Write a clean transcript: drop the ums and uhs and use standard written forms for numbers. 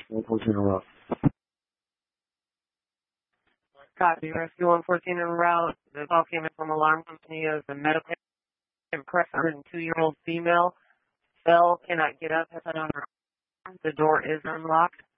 114 en route. Copy. Rescue 114 en route. The call came in from alarm company as a medical impressed 102-year-old female fell, cannot get up, has on her arm. The door is unlocked.